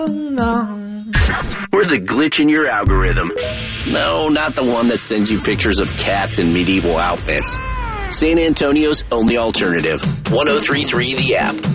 We're the glitch in your algorithm. No, not the one that sends you pictures of cats in medieval outfits. San Antonio's only alternative. 103.3 The App.